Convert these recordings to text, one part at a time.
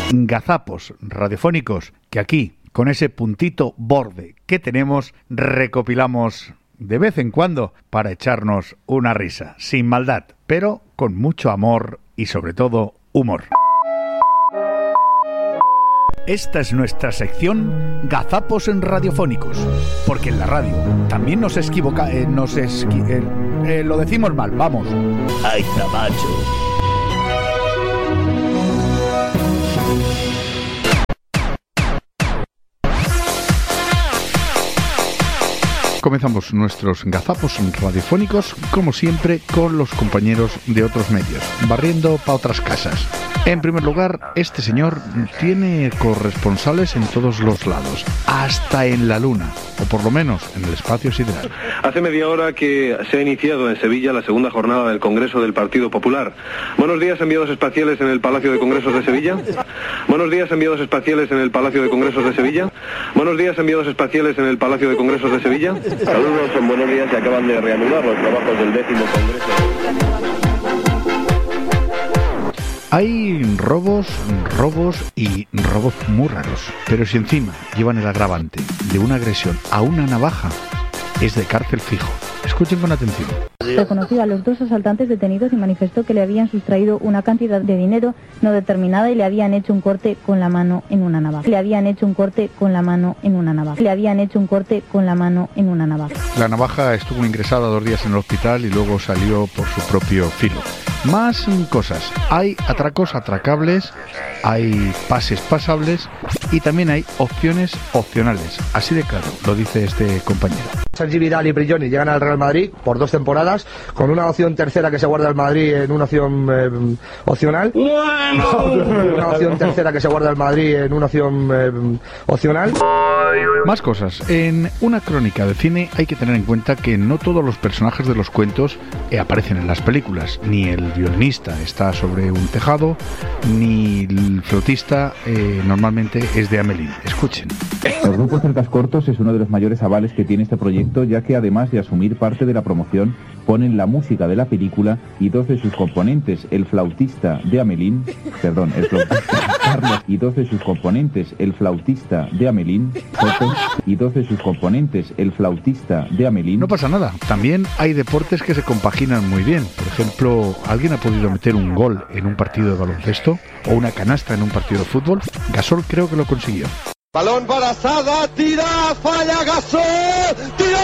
Gazapos radiofónicos que aquí, con ese puntito borde que tenemos, recopilamos de vez en cuando para echarnos una risa, sin maldad, pero con mucho amor y sobre todo humor. Esta es nuestra sección Gazapos en radiofónicos, porque en la radio también nos equivoca, lo decimos mal, vamos. ¡Ay, macho! Comenzamos nuestros gazapos radiofónicos, como siempre, con los compañeros de otros medios, barriendo para otras casas. En primer lugar, este señor tiene corresponsales en todos los lados, hasta en la Luna, o por lo menos en el espacio sideral. Hace media hora que se ha iniciado en Sevilla la segunda jornada del Congreso del Partido Popular. Buenos días, enviados espaciales en el Palacio de Congresos de Sevilla. Buenos días, enviados espaciales en el Palacio de Congresos de Sevilla. Buenos días, enviados espaciales en el Palacio de Congresos de Sevilla. Saludos, son buenos días. Se acaban de reanudar los trabajos del 10º Congreso. Hay robos y robos muy raros, pero si encima llevan el agravante de una agresión a una navaja, es de cárcel fijo. Escuchen con atención. Reconoció a los dos asaltantes detenidos y manifestó que le habían sustraído una cantidad de dinero no determinada y le habían hecho un corte con la mano en una navaja. La navaja estuvo ingresada 2 días en el hospital y luego salió por su propio filo. Más cosas. Hay atracos atracables, hay pases pasables y también hay opciones opcionales. Así de claro, lo dice este compañero. Sergi Vidal y Brilloni llegan al Real Madrid por 2 temporadas, con una opción tercera que se guarda el Madrid en una opción opcional. Una opción tercera que se guarda el Madrid en una opción opcional. Más cosas. En una crónica de cine hay que tener en cuenta que no todos los personajes de los cuentos aparecen en las películas. Ni el violinista está sobre un tejado, ni el flautista normalmente es de Amelín. Escuchen. Los grupos celtas cortos es uno de los mayores avales que tiene este proyecto, ya que además de asumir parte de la promoción, ponen la música de la película y 2 de sus componentes, el flautista de Amelín, Carlos, y 2 de sus componentes, el flautista de Amelín, y 2 de sus componentes, el flautista de Amelín. No pasa nada, también hay deportes que se compaginan muy bien. Por ejemplo, ¿alguien ha podido meter un gol en un partido de baloncesto o una canasta en un partido de fútbol? Gasol creo que lo consiguió. Balón para Sada, tira, falla Gasol, tira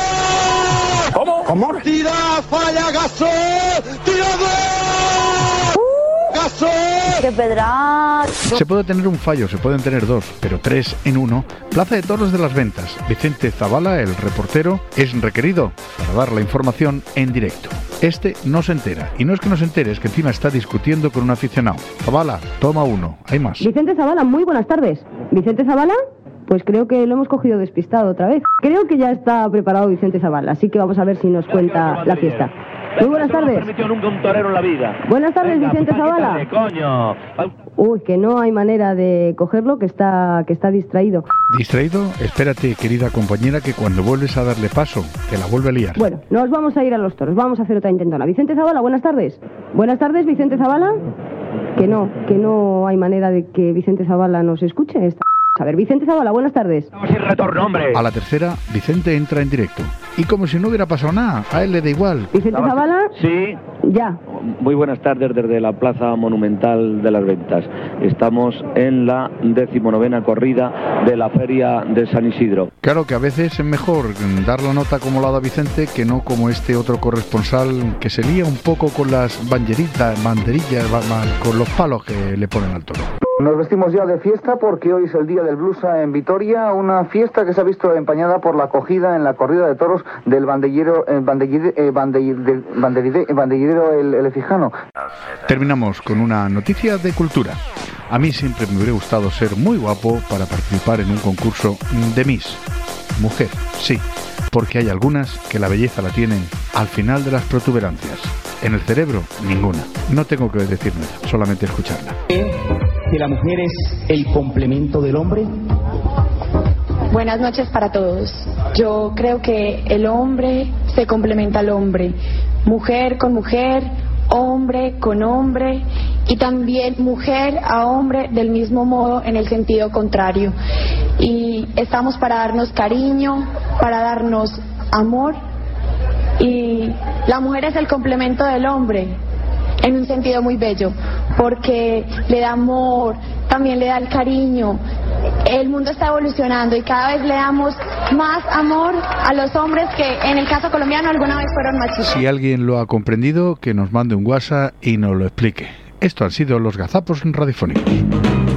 gol. ¿Cómo? Tira, falla Gasol, tira gol. Gasol. ¡Qué pedra! Se puede tener un fallo, se pueden tener 2, pero 3 en 1. Plaza de Toros de las Ventas. Vicente Zavala, el reportero, es requerido para dar la información en directo. Este no se entera, y no es que no se entere, es que encima está discutiendo con un aficionado. Zavala, toma 1, hay más. Vicente Zavala, muy buenas tardes. ¿Vicente Zavala? Pues creo que lo hemos cogido despistado otra vez. Creo que ya está preparado Vicente Zavala, así que vamos a ver si nos cuenta la fiesta. Muy buenas tardes. No permitió nunca un torero en la vida. Buenas tardes, Vicente Zavala. Coño. Uy, que no hay manera de cogerlo, que está distraído. ¿Distraído? Espérate, querida compañera, que cuando vuelves a darle paso, te la vuelve a liar. Bueno, nos vamos a ir a los toros, vamos a hacer otra intentona. Vicente Zavala, buenas tardes. Buenas tardes, Vicente Zavala. Que no hay manera de que Vicente Zavala nos escuche. A ver, Vicente Zavala, buenas tardes. Estamos sin retorno, hombre. A la tercera, Vicente entra en directo. Y como si no hubiera pasado nada, a él le da igual. ¿Vicente Zavala? Sí. Ya. Muy buenas tardes desde la Plaza Monumental de las Ventas. Estamos en la 19ª corrida de la Feria de San Isidro. Claro que a veces es mejor dar la nota como la da Vicente que no como este otro corresponsal que se lía un poco con las banderillas, con los palos que le ponen al toro. Nos vestimos ya de fiesta porque hoy es el día del blusa en Vitoria, una fiesta que se ha visto empañada por la acogida en la corrida de toros del bandellero el Efijano. Terminamos con una noticia de cultura. A mí siempre me hubiera gustado ser muy guapo para participar en un concurso de Miss Mujer, sí, porque hay algunas que la belleza la tienen al final de las protuberancias. En el cerebro, ninguna. No tengo que decir nada, solamente escucharla. ¿Que la mujer es el complemento del hombre? Buenas noches para todos. Yo creo que el hombre se complementa al hombre, mujer con mujer, hombre con hombre, y también mujer a hombre del mismo modo en el sentido contrario. Y estamos para darnos cariño, para darnos amor, y la mujer es el complemento del hombre en un sentido muy bello, porque le da amor, también le da el cariño. El mundo está evolucionando y cada vez le damos más amor a los hombres que en el caso colombiano alguna vez fueron machistas. Si alguien lo ha comprendido, que nos mande un WhatsApp y nos lo explique. Esto han sido los gazapos radiofónicos.